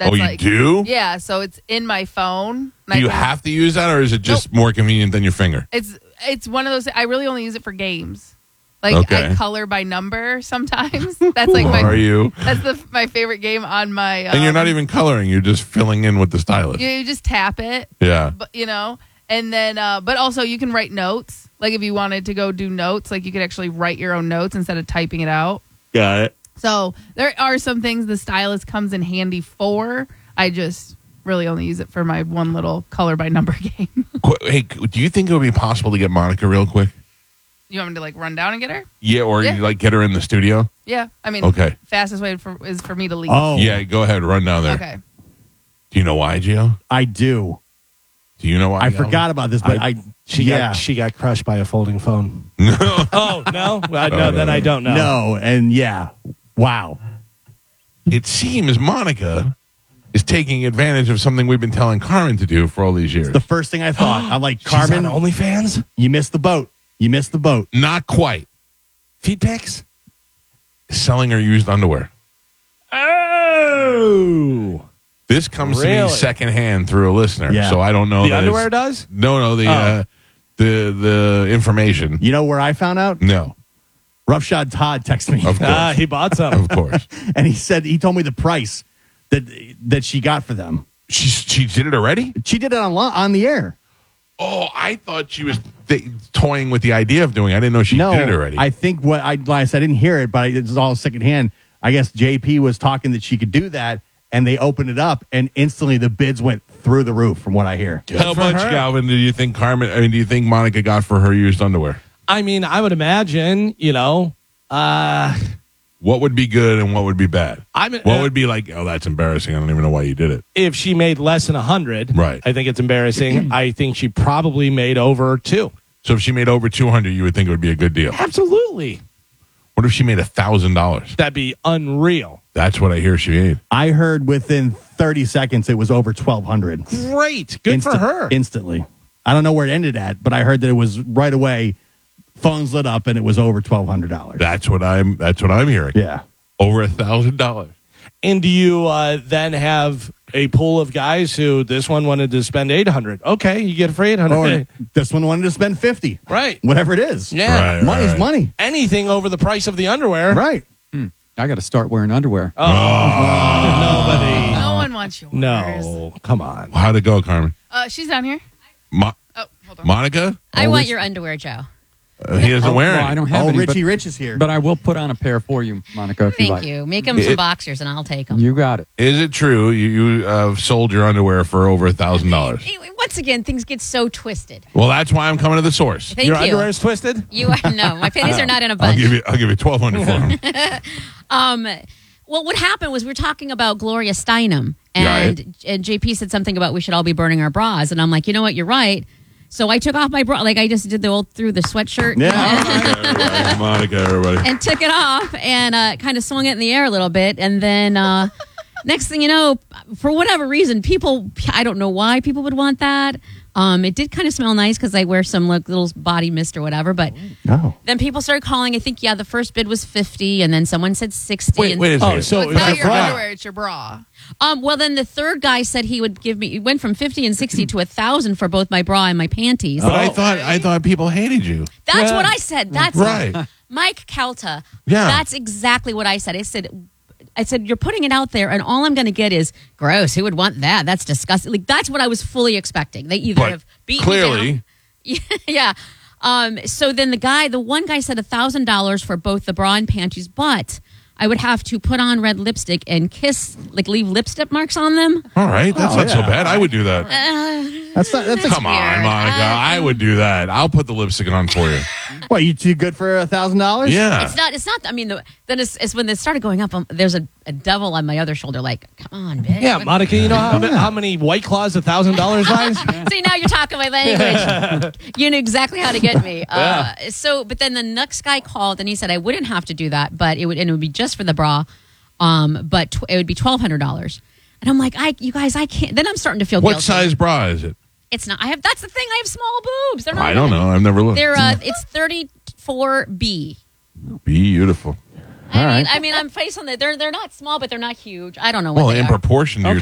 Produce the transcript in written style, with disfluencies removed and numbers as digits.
That's you do? Yeah, so it's in my phone. Do you have to use that, or is it just more convenient than your finger? It's one of those. I really only use it for games. Like I color by number sometimes. That's like my favorite game on my. And you're not even coloring; you're just filling in with the stylus. You just tap it. Yeah. But, and then, but also you can write notes. Like if you wanted to go do notes, like you could actually write your own notes instead of typing it out. Got it. So there are some things the stylus comes in handy for. I just really only use it for my one little color by number game. Hey, do you think it would be possible to get Monica real quick? You want me to like run down and get her? Yeah, or you like get her in the studio? Yeah, I mean, fastest way is for me to leave. Oh, yeah, go ahead, run down there. Okay. Do you know why, Gio? I do. Do you know why? I forgot about this, but she got crushed by a folding phone. Oh no, then I don't know. No, and wow. It seems Monica is taking advantage of something we've been telling Carmen to do for all these years. The first thing I thought, I'm like, She's Carmen, on OnlyFans? you missed the boat. You missed the boat. Not quite. Feet pics? Selling her used underwear. Oh. This comes to me secondhand through a listener, so I don't know. The underwear does? No, the information. You know where I found out? No. Roughshod Todd texted me. Of course. He bought some. Of course. And he told me the price that she got for them. She did it already? She did it on the air. Oh, I thought she was toying with the idea of doing it. I didn't know she did it already. I think I didn't hear it, but it's all secondhand. I guess JP was talking that she could do that, and they opened it up, and instantly the bids went through the roof, from what I hear. How much, Galvin, do you think do you think Monica got for her used underwear? I mean, I would imagine, what would be good and what would be bad? What would be like, oh, that's embarrassing. I don't even know why you did it. If she made less than 100, right? I think it's embarrassing. I think she probably made over 2. So if she made over 200, you would think it would be a good deal. Absolutely. What if she made $1,000? That'd be unreal. That's what I hear she made. I heard within 30 seconds it was over 1,200. Great. Good for her. Instantly. I don't know where it ended at, but I heard that it was right away. Phones lit up and it was over $1,200. That's what I'm hearing. Yeah. Over $1,000. And do you then have a pool of guys who this one wanted to spend $800? Okay, you get it for $800. Or this one wanted to spend $50. Right. Whatever it is. Yeah. Right, Money's money. Anything over the price of the underwear. Right. I got to start wearing underwear. Nobody. No one wants yours. No. Come on. How'd it go, Carmen? She's down here. Hold on. Monica? I want your underwear, Joe. He doesn't wear it. I don't have any. Richie Rich is here. But I will put on a pair for you, Monica, if you like. Thank you. Make them some boxers, and I'll take them. You got it. Is it true you sold your underwear for over $1,000? Once again, things get so twisted. Well, that's why I'm coming to the source. Thank Your you. underwear is twisted? You are no. My panties are not in a bunch. I'll give you $1,200 for them. Well, what happened was we were talking about Gloria Steinem, and JP said something about we should all be burning our bras, and I'm like, you know what, you're right. So I took off my bra, like I just did the old through the sweatshirt. Yeah, Monica, everybody. And took it off and kind of swung it in the air a little bit. And then next thing you know, for whatever reason, I don't know why people would want that. It did kind of smell nice because I wear some little body mist or whatever. But then people started calling. I think, the first bid was 50 and then someone said 60. Wait a second. So It's not your underwear, it's your bra. Well, then the third guy said he would give me. It went from 50 and 60 to 1,000 for both my bra and my panties. But I thought people hated you. That's what I said. That's right. Mike Kelta. Yeah. That's exactly what I said. I said, you're putting it out there, and all I'm going to get is gross. Who would want that? That's disgusting. Like that's what I was fully expecting. They either have beaten clearly. me down. Yeah. So then the one guy said $1,000 for both the bra and panties, but I would have to put on red lipstick and kiss, like leave lipstick marks on them. All right, that's not so bad. I would do that. That's Come on, Monica. I would do that. I'll put the lipstick on for you. What, you too good for $1,000? Yeah. It's not. I mean, then it's when it started going up. There's a devil on my other shoulder. Like, come on, bitch. Yeah, Monica, you know how many White Claws $1,000 buys? See, now you're talking my language. You know exactly how to get me. But then the next guy called and he said I wouldn't have to do that, but it would be just for the bra. But it would be $1,200. And I'm like, you guys, I can't. Then I'm starting to feel guilty. What size bra is it? It's not. That's the thing. I have small boobs. They're not. I don't know. I've never looked. It's 34B. Beautiful. I mean, I'm facing that they're not small, but they're not huge. I don't know what Well, they in are. proportion to your